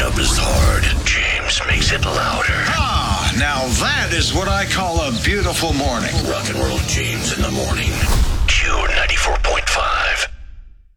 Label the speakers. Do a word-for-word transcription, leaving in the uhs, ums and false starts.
Speaker 1: up is hard. James makes it louder.
Speaker 2: Ah, now that is what I call a beautiful morning.
Speaker 1: Rock and roll James in the morning. Q ninety-four point five.